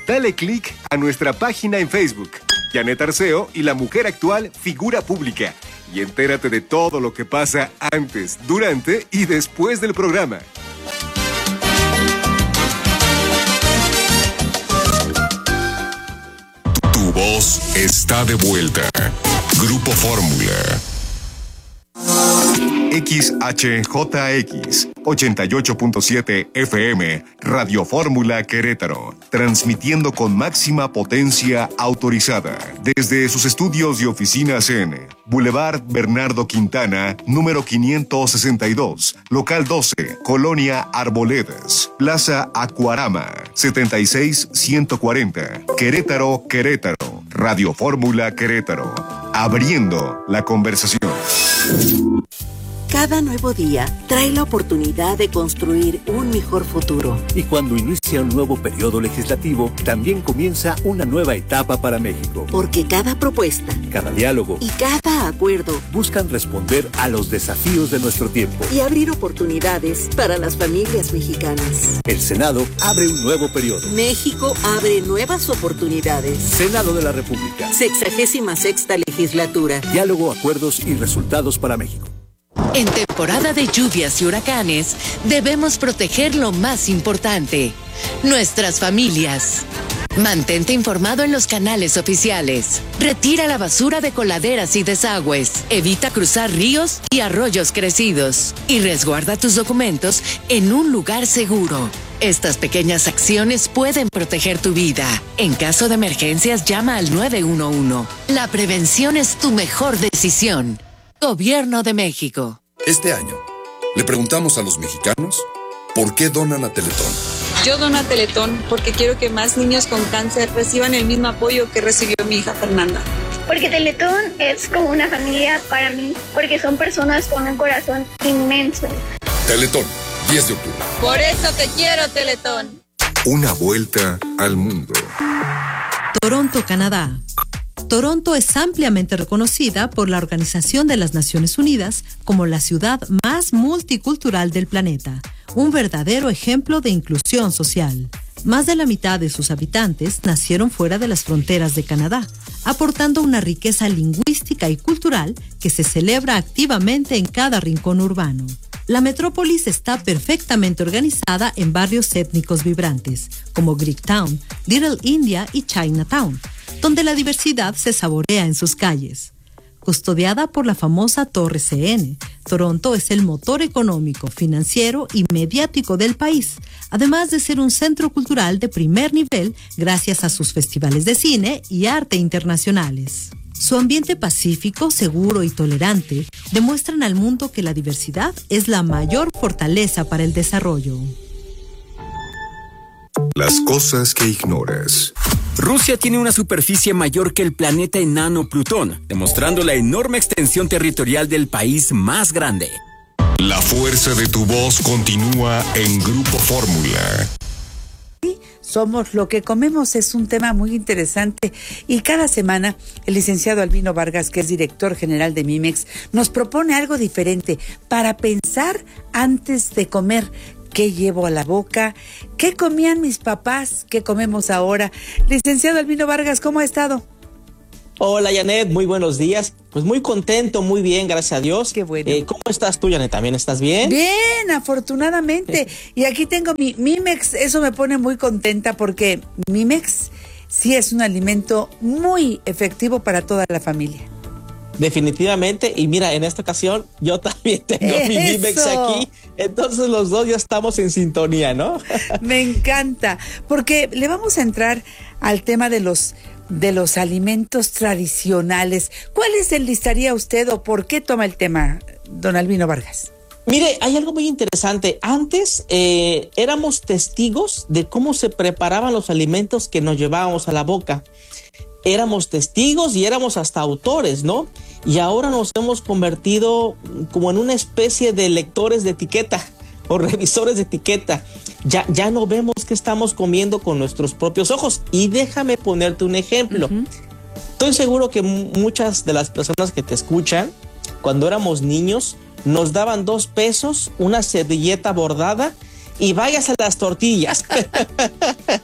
Dale clic a nuestra página en Facebook, Janet Arceo y la mujer actual figura pública, y entérate de todo lo que pasa antes, durante y después del programa. Tu voz está de vuelta. Grupo Fórmula. XHJX 88.7 FM, Radio Fórmula Querétaro, transmitiendo con máxima potencia autorizada desde sus estudios y oficinas en Boulevard Bernardo Quintana, número 562, local 12, Colonia Arboledas, Plaza Acuarama, 76140, Querétaro, Querétaro, Radio Fórmula Querétaro, abriendo la conversación. Cada nuevo día trae la oportunidad de construir un mejor futuro. Y cuando inicia un nuevo periodo legislativo, también comienza una nueva etapa para México. Porque cada propuesta, cada diálogo y cada acuerdo buscan responder a los desafíos de nuestro tiempo y abrir oportunidades para las familias mexicanas. El Senado abre un nuevo periodo. México abre nuevas oportunidades. Senado de la República. 66ª legislatura. Diálogo, acuerdos y resultados para México. En temporada de lluvias y huracanes, debemos proteger lo más importante, nuestras familias. Mantente informado en los canales oficiales. Retira la basura de coladeras y desagües. Evita cruzar ríos y arroyos crecidos. Y resguarda tus documentos en un lugar seguro. Estas pequeñas acciones pueden proteger tu vida. En caso de emergencias, llama al 911. La prevención es tu mejor decisión. Gobierno de México. Este año, le preguntamos a los mexicanos por qué donan a Teletón. Yo dono a Teletón porque quiero que más niños con cáncer reciban el mismo apoyo que recibió mi hija Fernanda. Porque Teletón es como una familia para mí, porque son personas con un corazón inmenso. Teletón, 10 de octubre. Por eso te quiero, Teletón. Una vuelta al mundo. Toronto, Canadá. Toronto es ampliamente reconocida por la Organización de las Naciones Unidas como la ciudad más multicultural del planeta, un verdadero ejemplo de inclusión social. Más de la mitad de sus habitantes nacieron fuera de las fronteras de Canadá, aportando una riqueza lingüística y cultural que se celebra activamente en cada rincón urbano. La metrópolis está perfectamente organizada en barrios étnicos vibrantes, como Greektown, Little India y Chinatown, donde la diversidad se saborea en sus calles. Custodiada por la famosa Torre CN, Toronto es el motor económico, financiero y mediático del país, además de ser un centro cultural de primer nivel gracias a sus festivales de cine y arte internacionales. Su ambiente pacífico, seguro y tolerante demuestran al mundo que la diversidad es la mayor fortaleza para el desarrollo. Las cosas que ignoras. Rusia tiene una superficie mayor que el planeta enano Plutón, demostrando la enorme extensión territorial del país más grande. La fuerza de tu voz continúa en Grupo Fórmula. Somos lo que comemos es un tema muy interesante y cada semana el licenciado Albino Vargas, que es director general de MIMEX, nos propone algo diferente para pensar antes de comer. ¿Qué llevo a la boca? ¿Qué comían mis papás? ¿Qué comemos ahora? Licenciado Albino Vargas, ¿cómo ha estado? Hola, Janet, muy buenos días. Pues muy contento, muy bien, gracias a Dios. Qué bueno. ¿Cómo estás tú, Janet? ¿También estás bien? Bien, afortunadamente. Y aquí tengo mi MIMEX, eso me pone muy contenta porque MIMEX sí es un alimento muy efectivo para toda la familia. Definitivamente, y mira, en esta ocasión yo también tengo mi MIMEX aquí, entonces los dos ya estamos en sintonía, ¿no? Me encanta, porque le vamos a entrar al tema de los alimentos tradicionales. ¿Cuáles enlistaría usted o por qué toma el tema, don Albino Vargas? Mire, hay algo muy interesante. Antes éramos testigos de cómo se preparaban los alimentos que nos llevábamos a la boca. Éramos testigos y éramos hasta autores, ¿no? Y ahora nos hemos convertido como en una especie de lectores de etiqueta o revisores de etiqueta. Ya no vemos qué estamos comiendo con nuestros propios ojos. Y déjame ponerte un ejemplo. Uh-huh. Estoy seguro que muchas de las personas que te escuchan, cuando éramos niños, nos daban 2 pesos, una servilleta bordada y vayas a las tortillas.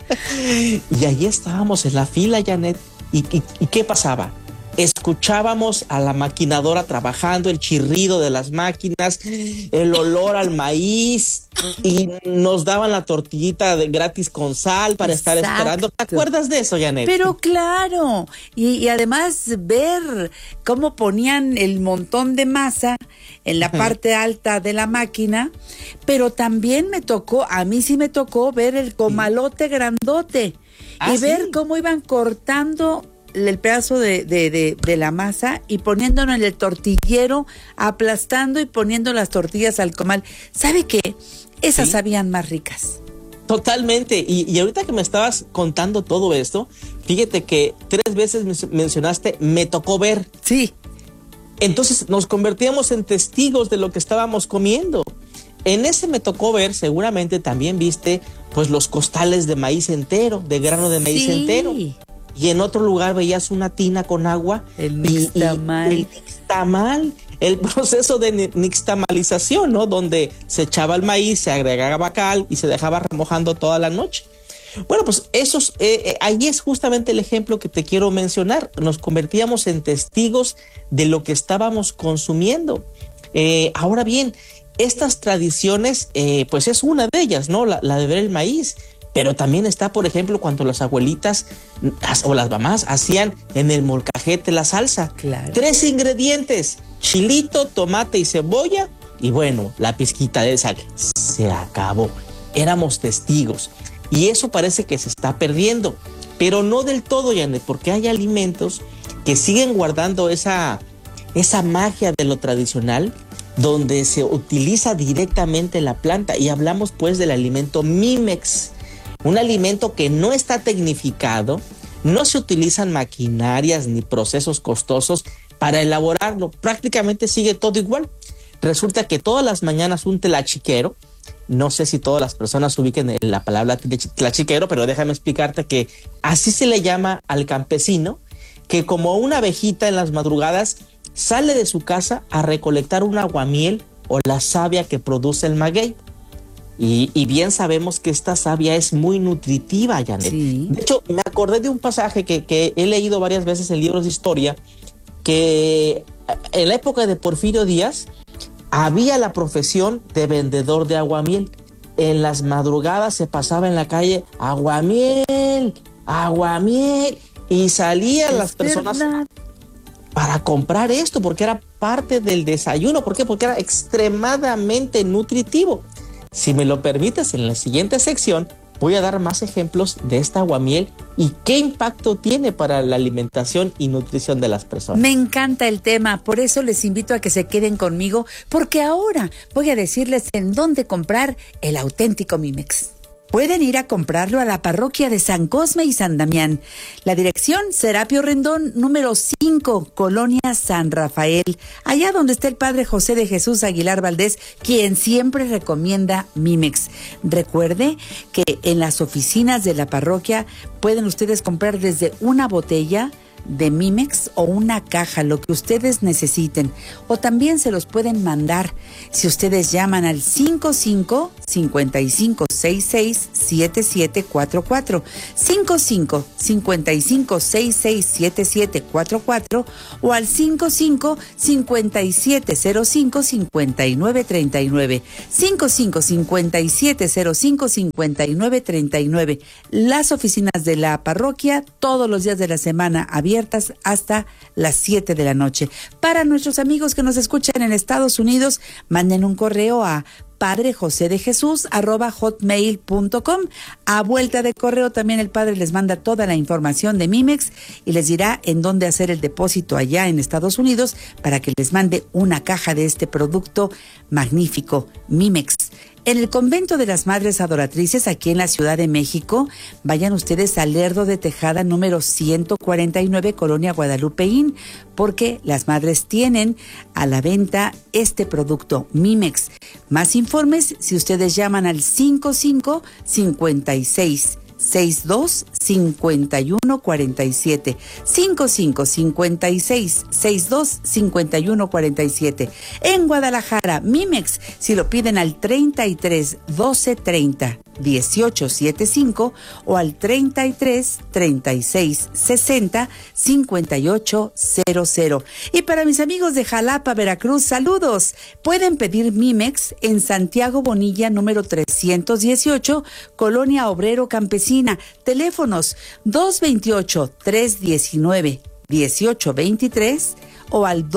Y ahí estábamos en la fila, Janet. ¿Y qué pasaba? Escuchábamos a la maquinadora trabajando, el chirrido de las máquinas, el olor al maíz, y nos daban la tortillita de gratis con sal para estar esperando. ¿Te acuerdas de eso, Janet? Pero claro, y además ver cómo ponían el montón de masa en la parte alta de la máquina, pero también a mí sí me tocó ver el comalote grandote y ver cómo iban cortando el pedazo de la masa y poniéndolo en el tortillero, aplastando y poniendo las tortillas al comal. ¿Sabe qué? Esas sabían más ricas. Totalmente. Y ahorita que me estabas contando todo esto, fíjate que 3 veces mencionaste me tocó ver. Sí. Entonces nos convertíamos en testigos de lo que estábamos comiendo. En ese me tocó ver, seguramente también viste pues los costales de maíz entero, de grano de maíz entero. Y en otro lugar veías una tina con agua. El nixtamal. El nixtamal, el proceso de nixtamalización, ¿no? Donde se echaba el maíz, se agregaba cal y se dejaba remojando toda la noche. Bueno, pues ahí es justamente el ejemplo que te quiero mencionar. Nos convertíamos en testigos de lo que estábamos consumiendo. Ahora bien, estas tradiciones, pues es una de ellas, ¿no? La de ver el maíz. Pero también está, por ejemplo, cuando las abuelitas o las mamás hacían en el molcajete la salsa. Claro. 3 ingredientes: chilito, tomate y cebolla. Y bueno, la pizquita de sal. Se acabó. Éramos testigos. Y eso parece que se está perdiendo. Pero no del todo, Janet, porque hay alimentos que siguen guardando esa magia de lo tradicional, donde se utiliza directamente la planta. Y hablamos pues del alimento Mimex. Un alimento que no está tecnificado, no se utilizan maquinarias ni procesos costosos para elaborarlo. Prácticamente sigue todo igual. Resulta que todas las mañanas un tlachiquero, no sé si todas las personas ubiquen la palabra tlachiquero, pero déjame explicarte que así se le llama al campesino, que como una abejita en las madrugadas sale de su casa a recolectar un aguamiel o la savia que produce el maguey. Y bien sabemos que esta savia es muy nutritiva, Janet. Sí. De hecho, me acordé de un pasaje que he leído varias veces en libros de historia, que en la época de Porfirio Díaz había la profesión de vendedor de aguamiel. En las madrugadas se pasaba en la calle aguamiel, aguamiel, y salían las personas para comprar esto porque era parte del desayuno. ¿Por qué? Porque era extremadamente nutritivo. Si me lo permites, en la siguiente sección voy a dar más ejemplos de esta aguamiel y qué impacto tiene para la alimentación y nutrición de las personas. Me encanta el tema, por eso les invito a que se queden conmigo, porque ahora voy a decirles en dónde comprar el auténtico Mimex. Pueden ir a comprarlo a la parroquia de San Cosme y San Damián. La dirección, Serapio Rendón, número 5, Colonia San Rafael, allá donde está el Padre José de Jesús Aguilar Valdés, quien siempre recomienda Mimex. Recuerde que en las oficinas de la parroquia pueden ustedes comprar desde una botella de Mimex o una caja, lo que ustedes necesiten, o también se los pueden mandar si ustedes llaman al 55-55-66-7744 55-55-66-7744 o al 55-5705-5939 55-5705-5939. Las oficinas de la parroquia todos los días de la semana abiertas hasta las 7 de la noche. Para nuestros amigos que nos escuchan en Estados Unidos, manden un correo a padrejosedejesus@hotmail.com. A vuelta de correo también el padre les manda toda la información de Mimex y les dirá en dónde hacer el depósito allá en Estados Unidos para que les mande una caja de este producto magnífico, Mimex. En el convento de las Madres Adoratrices, aquí en la Ciudad de México, vayan ustedes al Lerdo de Tejada número 149, Colonia Guadalupeín, porque las madres tienen a la venta este producto, Mimex. Más informes si ustedes llaman al 55-56-62-5147. 55-56-62-5147. En Guadalajara, Mimex, si lo piden al 33 12 30. 1875 o al 33 36 60 5800. Y para mis amigos de Jalapa, Veracruz, saludos. Pueden pedir Mimex en Santiago Bonilla, número 318, Colonia Obrero Campesina. Teléfonos 228-319-1823 o al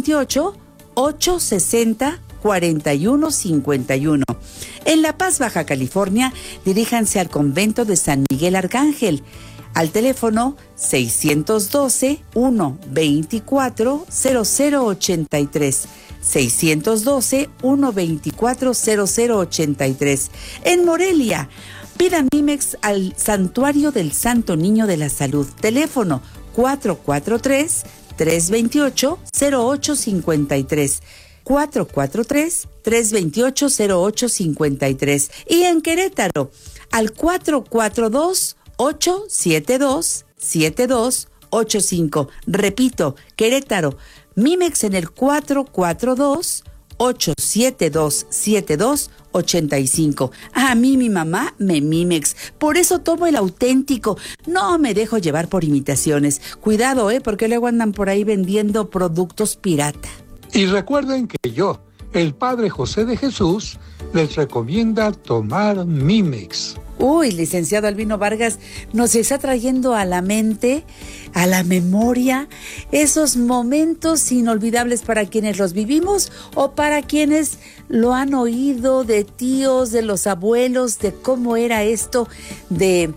228-860-4151. En La Paz, Baja California, diríjanse al convento de San Miguel Arcángel, al teléfono 612-124-0083. 612-124-0083. En Morelia, pidan Mimex al Santuario del Santo Niño de la Salud. Teléfono 443-328-0853. 443-328-0853. Y en Querétaro, al 442-872-7285. Repito, Querétaro, Mimex en el 442-872-7285. A mí mi mamá me Mimex, por eso tomo el auténtico. No me dejo llevar por imitaciones. Cuidado, porque luego andan por ahí vendiendo productos pirata. Y recuerden que yo, el Padre José de Jesús, les recomienda tomar Mimex. Uy, licenciado Albino Vargas, nos está trayendo a la mente, a la memoria, esos momentos inolvidables para quienes los vivimos o para quienes lo han oído de tíos, de los abuelos, de cómo era esto del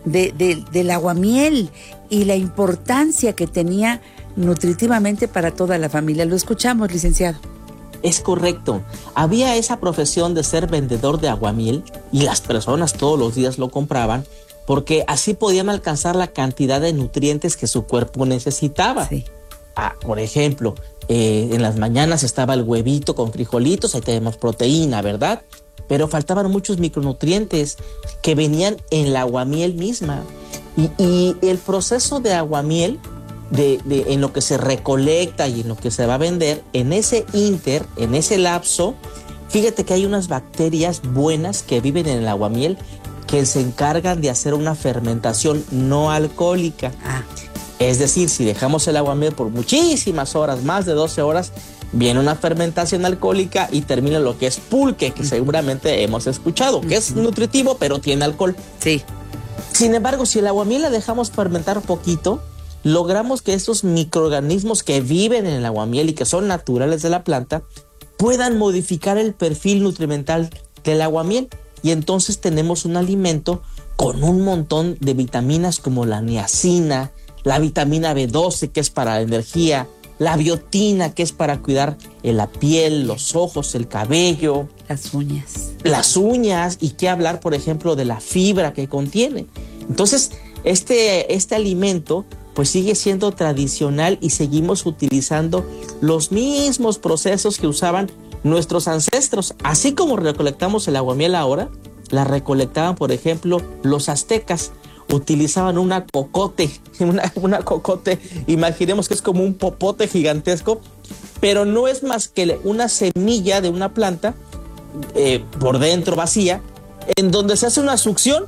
aguamiel y la importancia que tenía nutritivamente para toda la familia. Lo escuchamos, licenciado. Es correcto. Había esa profesión de ser vendedor de aguamiel y las personas todos los días lo compraban porque así podían alcanzar la cantidad de nutrientes que su cuerpo necesitaba. Sí. Por ejemplo, en las mañanas estaba el huevito con frijolitos, ahí tenemos proteína, ¿verdad? Pero faltaban muchos micronutrientes que venían en la aguamiel misma. Y el proceso de aguamiel, en lo que se recolecta y en lo que se va a vender, en ese lapso, fíjate que hay unas bacterias buenas que viven en el aguamiel que se encargan de hacer una fermentación no alcohólica. Es decir, si dejamos el aguamiel por muchísimas horas, más de 12 horas, viene una fermentación alcohólica y termina lo que es pulque, que seguramente hemos escuchado, que es nutritivo pero tiene alcohol. Sí. Sin embargo, si el aguamiel la dejamos fermentar poquito, logramos que estos microorganismos que viven en el aguamiel y que son naturales de la planta puedan modificar el perfil nutrimental del aguamiel y entonces tenemos un alimento con un montón de vitaminas como la niacina, la vitamina B12 que es para la energía, la biotina que es para cuidar la piel, los ojos, el cabello, las uñas y qué hablar, por ejemplo, de la fibra que contiene. Entonces, este alimento pues sigue siendo tradicional y seguimos utilizando los mismos procesos que usaban nuestros ancestros. Así como recolectamos el aguamiel ahora, la recolectaban, por ejemplo, los aztecas. Utilizaban una cocote, una cocote, imaginemos que es como un popote gigantesco, pero no es más que una semilla de una planta por dentro vacía, en donde se hace una succión.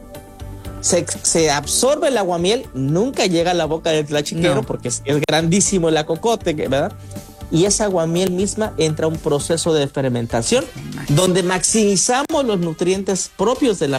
Se absorbe el aguamiel, nunca llega a la boca del tlachiquero porque es grandísimo el cocote, ¿verdad? Y esa aguamiel misma entra a un proceso de fermentación donde maximizamos los nutrientes propios de la